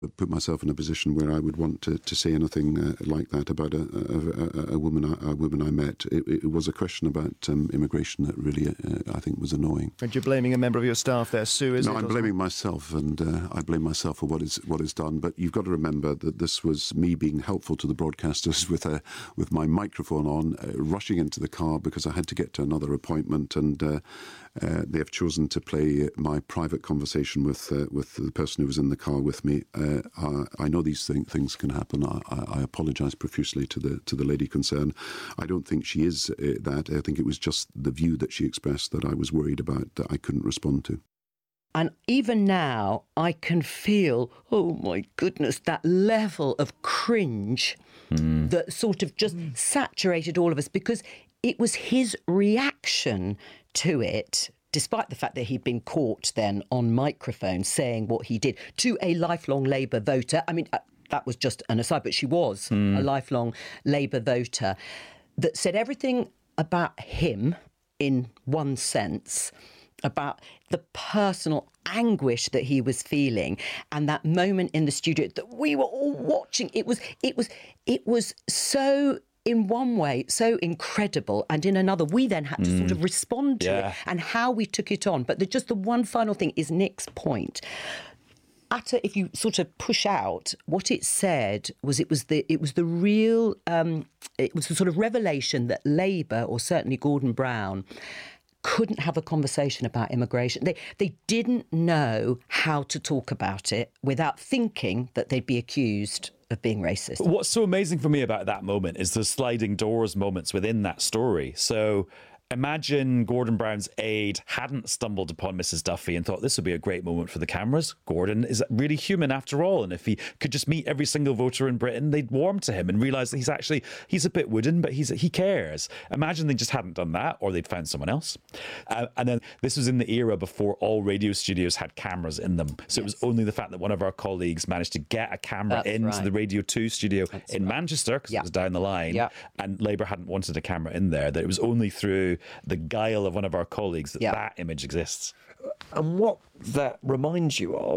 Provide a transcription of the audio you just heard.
put myself in a position where I would want to say anything like that about a woman I met. It was a question about immigration that really, I think, was annoying. And you're blaming a member of your staff there, Sue, is it? No, I'm blaming myself, and I blame myself for what is done. But you've got to remember that this was me being helpful to the broadcasters with my microphone on, rushing into the car because I had to get to another appointment, and they have chosen to play my private conversation with the person who was in the car with me. I know these things can happen. I apologise profusely to the lady concerned. I don't think she is that. I think it was just the view that she expressed that I was worried about, that I couldn't respond to. And even now, I can feel, oh my goodness, that level of cringe that sort of just saturated all of us, because it was his reaction to it, despite the fact that he'd been caught then on microphone saying what he did to a lifelong Labour voter. I mean, that was just an aside, but she was a lifelong Labour voter that said everything about him in one sense, about the personal anguish that he was feeling, and that moment in the studio that we were all watching. It was so, in one way, so incredible, and in another, we then had to sort of respond to it and how we took it on. But just the one final thing is Nick's point. If you sort of push out, what it said was it was the real it was the sort of revelation that Labour, or certainly Gordon Brown, couldn't have a conversation about immigration. They didn't know how to talk about it without thinking that they'd be accused of being racist. What's so amazing for me about that moment is the sliding doors moments within that story. So imagine Gordon Brown's aide hadn't stumbled upon Mrs. Duffy and thought this would be a great moment for the cameras. Gordon is really human after all, and if he could just meet every single voter in Britain, they'd warm to him and realise that he's a bit wooden, but he cares. Imagine they just hadn't done that, or they'd found someone else. And then this was in the era before all radio studios had cameras in them. So it was only the fact that one of our colleagues managed to get a camera into the Radio 2 studio in Manchester, because it was down the line, and Labour hadn't wanted a camera in there, that it was only through the guile of one of our colleagues that image exists. And what that reminds you of